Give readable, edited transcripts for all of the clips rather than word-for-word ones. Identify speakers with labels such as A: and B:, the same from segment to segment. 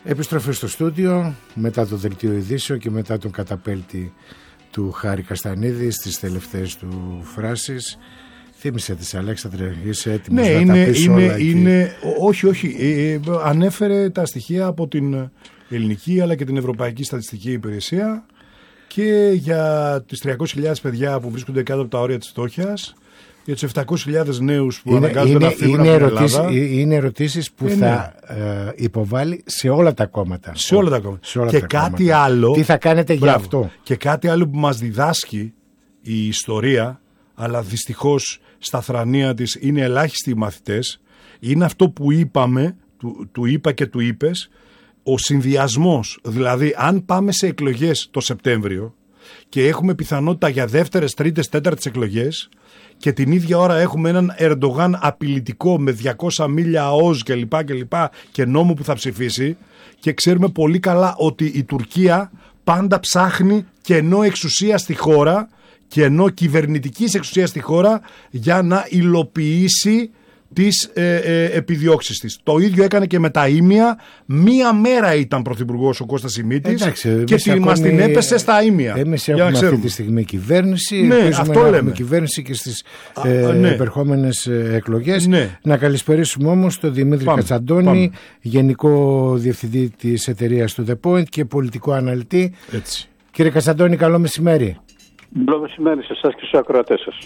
A: Επιστροφή στο στούντιο μετά το δελτίο ειδήσεων και μετά τον καταπέλτη του Χάρη Καστανίδη στις τελευταίες του φράσεις. Θύμισε της Αλέξανδρε, είσαι έτοιμος να τα πεις όλα εκεί?
B: Όχι. Ανέφερε τα στοιχεία από την ελληνική αλλά και την ευρωπαϊκή στατιστική υπηρεσία και για τις 300.000 παιδιά που βρίσκονται κάτω από τα όρια της φτώχειας, για τους 700.000 νέους που αναγκάζονται να φύγουν από την Ελλάδα.
A: Είναι ερωτήσεις που θα υποβάλει σε όλα τα κόμματα.
B: Σε όλα τα κόμματα. Και κάτι άλλο.
A: Τι θα κάνετε για αυτό?
B: Και κάτι άλλο που μας διδάσκει η ιστορία, αλλά δυστυχώς στα θρανία της είναι ελάχιστοι οι μαθητές, είναι αυτό που είπαμε, του είπα και του είπες, ο συνδυασμός. Δηλαδή, αν πάμε σε εκλογές το Σεπτέμβριο και έχουμε πιθανότητα για δεύτερες, τρίτες, τέταρτες εκλογές και την ίδια ώρα έχουμε έναν Ερντογάν απειλητικό με 200 μίλια ΑΟΣ κλπ. Και νόμο που θα ψηφίσει, και ξέρουμε πολύ καλά ότι η Τουρκία πάντα ψάχνει κενό εξουσία στη χώρα, κενό κυβερνητικής εξουσίας στη χώρα, για να υλοποιήσει τις επιδιώξεις της. Το ίδιο έκανε και με τα Ήμια. Μία μέρα ήταν πρωθυπουργός ο Κώστας Σιμίτης και μας την έπεσε στα Ήμια.
A: Εμείς έχουμε αυτή τη στιγμή κυβέρνηση.
B: Ναι, αυτό λέμε.
A: Έχουμε κυβέρνηση και στις επερχόμενες εκλογές.
B: Ναι.
A: Να καλησπερίσουμε όμως τον Δημήτρη Κατσαντώνη, Γενικό Διευθυντή της εταιρείας του The Point και πολιτικό αναλυτή.
B: Έτσι.
A: Κύριε Κατσαντώνη, καλό μεσημέρι.
C: Καλό μεσημέρι σε εσάς και στους ακροατές σας.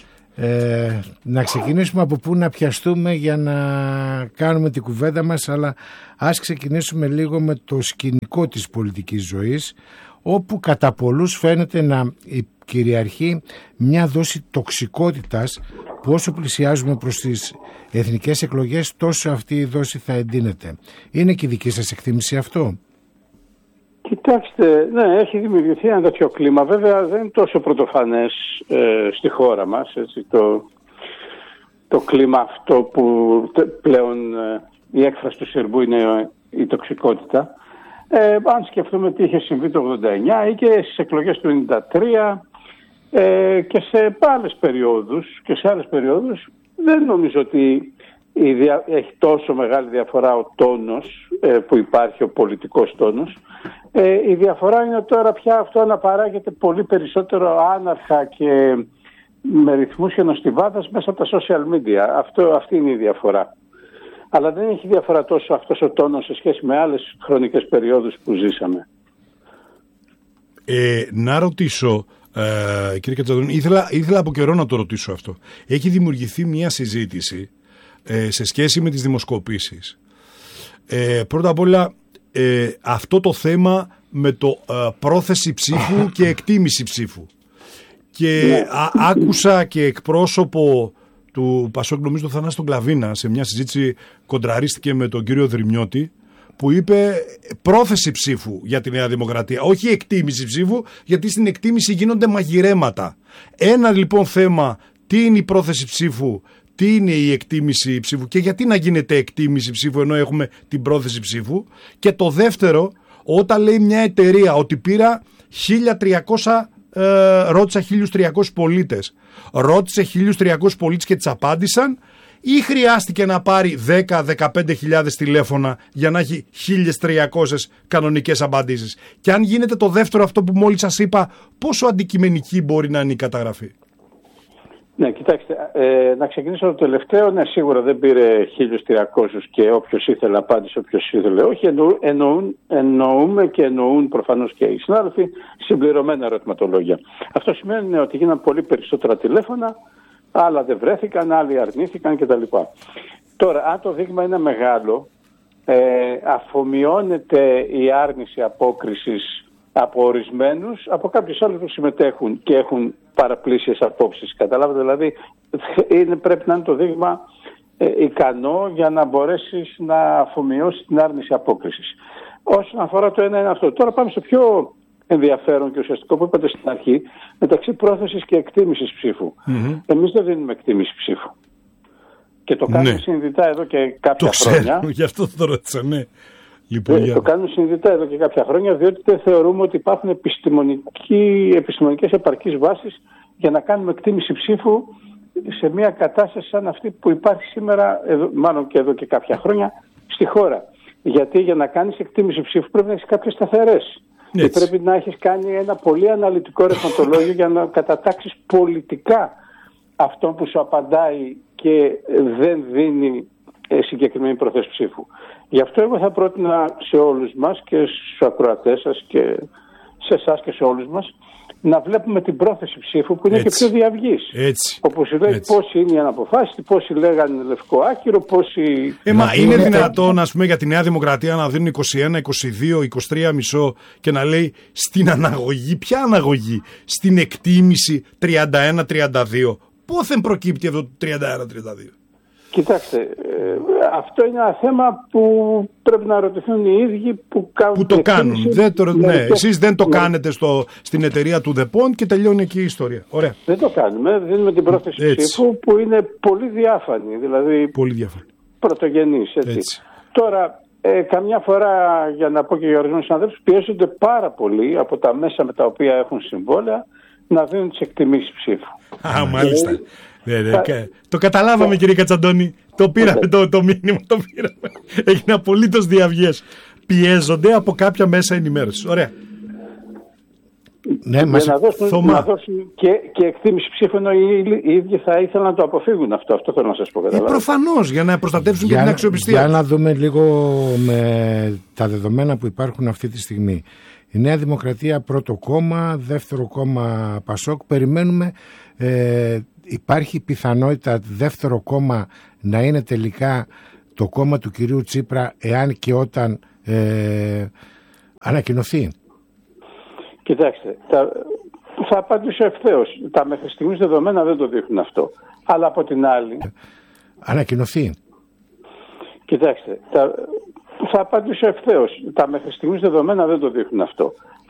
A: Να ξεκινήσουμε από πού να πιαστούμε για να κάνουμε την κουβέντα μας, αλλά ας ξεκινήσουμε λίγο με το σκηνικό της πολιτικής ζωής, όπου κατά πολλούς φαίνεται να κυριαρχεί μια δόση τοξικότητας που όσο πλησιάζουμε προς τις εθνικές εκλογές τόσο αυτή η δόση θα εντείνεται. Είναι και η δική σας εκτίμηση αυτό?
C: Κοιτάξτε, ναι, έχει δημιουργηθεί ένα τέτοιο κλίμα. Βέβαια δεν είναι τόσο πρωτοφανές στη χώρα μας, έτσι, το κλίμα αυτό που πλέον η έκφραση του Σερβού είναι η τοξικότητα. Αν σκεφτούμε τι είχε συμβεί το 89 ή και στις εκλογές του 93 και σε άλλες περιόδους, δεν νομίζω ότι έχει τόσο μεγάλη διαφορά ο τόνος που υπάρχει, ο πολιτικός τόνος. Η διαφορά είναι τώρα πια αυτό αναπαράγεται πολύ περισσότερο άναρχα και με ρυθμούς χιονοστιβάδας μέσα από τα social media. Αυτή είναι η διαφορά. Αλλά δεν έχει διαφορά τόσο αυτός ο τόνος σε σχέση με άλλες χρονικές περιόδους που ζήσαμε.
B: Να ρωτήσω, κύριε Κατσαντώνη, ήθελα από καιρό να το ρωτήσω αυτό. Έχει δημιουργηθεί μια συζήτηση σε σχέση με τις δημοσκοπήσεις. Πρώτα απ' όλα αυτό το θέμα με το πρόθεση ψήφου και εκτίμηση ψήφου. Και άκουσα και εκπρόσωπο του Πασόκ, νομίζω τον Θανάση τον Κλαβίνα, σε μια συζήτηση κοντραρίστηκε με τον κύριο Δρυμιώτη, που είπε πρόθεση ψήφου για τη Νέα Δημοκρατία, όχι εκτίμηση ψήφου, γιατί στην εκτίμηση γίνονται μαγειρέματα. Ένα λοιπόν θέμα, τι είναι η πρόθεση ψήφου, τι είναι η εκτίμηση ψήφου και γιατί να γίνεται εκτίμηση ψήφου ενώ έχουμε την πρόθεση ψήφου. Και το δεύτερο, όταν λέει μια εταιρεία ότι πήρα 1.300, ρώτησα 1.300 πολίτες, ρώτησε 1.300 πολίτες και τις απάντησαν, ή χρειάστηκε να πάρει 10-15.000 τηλέφωνα για να έχει 1.300 κανονικές απαντήσεις? Και αν γίνεται το δεύτερο, αυτό που μόλις σας είπα, πόσο αντικειμενική μπορεί να είναι η καταγραφή?
C: Ναι, κοιτάξτε, να ξεκινήσω το τελευταίο. Ναι, σίγουρα δεν πήρε 1.300 και όποιος ήθελε απάντησε, όποιος ήθελε όχι. Εννοούμε και εννοούν προφανώς και οι συνάδελφοι συμπληρωμένα ερωτηματολόγια. Αυτό σημαίνει ότι γίναν πολύ περισσότερα τηλέφωνα, άλλα δεν βρέθηκαν, άλλοι αρνήθηκαν κτλ. Τώρα, αν το δείγμα είναι μεγάλο, αφομοιώνεται η άρνηση απόκρισης από ορισμένους, από κάποιους άλλους που συμμετέχουν και έχουν παραπλήσιες απόψεις. Καταλάβετε, δηλαδή πρέπει να είναι το δείγμα ικανό για να μπορέσεις να αφομοιώσεις την άρνηση απόκρισης. Όσον αφορά το ένα είναι αυτό. Τώρα πάμε στο πιο ενδιαφέρον και ουσιαστικό που είπατε στην αρχή, μεταξύ πρόθεσης και εκτίμησης ψήφου. Εμείς δεν δίνουμε εκτίμηση ψήφου. Και το κάνουμε συνειδητά εδώ και κάποια χρόνια.
B: Ξέρω, γι' αυτό το ρώτησα, ναι. Λοιπόν,
C: το κάνουμε συνειδητά εδώ και κάποια χρόνια, διότι δεν θεωρούμε ότι υπάρχουν επιστημονικές επαρκείς βάσεις για να κάνουμε εκτίμηση ψήφου σε μια κατάσταση σαν αυτή που υπάρχει σήμερα, μάλλον και εδώ και κάποια χρόνια, στη χώρα. Γιατί για να κάνεις εκτίμηση ψήφου πρέπει να έχεις κάποιες σταθερές. Και πρέπει να έχεις κάνει ένα πολύ αναλυτικό ρευματολόγιο για να κατατάξεις πολιτικά αυτόν που σου απαντάει και δεν δίνει συγκεκριμένη πρόθεση ψήφου. Γι' αυτό εγώ θα πρότεινα σε όλους μας και στους ακροατές σας και σε εσάς και σε όλους μας να βλέπουμε την πρόθεση ψήφου που είναι και πιο διαυγής. Όπως λέει πόσοι είναι οι αναποφάσιστοι, πόσοι λέγανε λευκό άκυρο, πόσοι...
B: Μα είναι δυνατόν, ας πούμε, για τη Νέα Δημοκρατία να δίνουν 21, 22, 23,5 και να λέει στην αναγωγή, ποια αναγωγή, στην εκτίμηση 31-32. Πόθεν προκύπτει αυτό το 31-32?
C: Κοιτάξτε, αυτό είναι ένα θέμα που πρέπει να ρωτηθούν οι ίδιοι που
B: το κάνουν. Εσείς δεν το κάνετε στην εταιρεία του The Pond και τελειώνει εκεί η ιστορία. Ωραία.
C: Δεν το κάνουμε. Δίνουμε την πρόθεση ψήφου που είναι πολύ διάφανη. Δηλαδή
B: πολύ διάφανη.
C: Πρωτογενής. Τώρα, καμιά φορά, για να πω και για ορισμένους συναδέλφους, πιέζονται πάρα πολύ από τα μέσα με τα οποία έχουν συμβόλαια να δίνουν τις εκτιμήσεις ψήφου.
B: Μάλιστα. Το καταλάβαμε, κύριε Κατσαντώνη. Το πήραμε το μήνυμα. Το πήραμε. Έγινε απολύτως διαυγές. Πιέζονται από κάποια μέσα ενημέρωσης. Ωραία.
A: Ναι,
C: να δώσουν και εκτίμηση ψήφου, ενώ οι ίδιοι θα ήθελαν να το αποφύγουν αυτό. Αυτό θέλω να σας πω.
B: Προφανώς, για να προστατεύσουν και την αξιοπιστία.
A: Για να δούμε λίγο με τα δεδομένα που υπάρχουν αυτή τη στιγμή. Η Νέα Δημοκρατία πρώτο κόμμα, δεύτερο κόμμα Πασόκ. Περιμένουμε, υπάρχει πιθανότητα δεύτερο κόμμα να είναι τελικά το κόμμα του κυρίου Τσίπρα, εάν και όταν ανακοινωθεί?
C: Κοιτάξτε, θα απαντήσω ευθέως. Τα μέχρι στιγμής δεδομένα δεν το δείχνουν αυτό. Αλλά από την άλλη...
A: Ανακοινωθεί.
C: Κοιτάξτε, θα απαντήσω ευθέως. Τα μέχρι στιγμής δεδομένα δεν το δείχνουν αυτό.